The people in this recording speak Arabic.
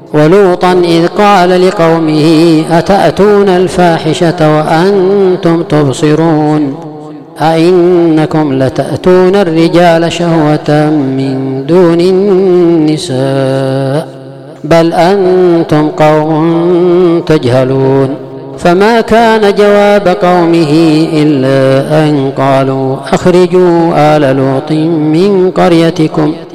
ولوطا إذ قال لقومه أتأتون الفاحشة وأنتم تبصرون أئنكم لتأتون الرجال شهوة من دون النساء بل أنتم قوم تجهلون. فما كان جواب قومه إلا أن قالوا أخرجوا آل لوط من قريتكم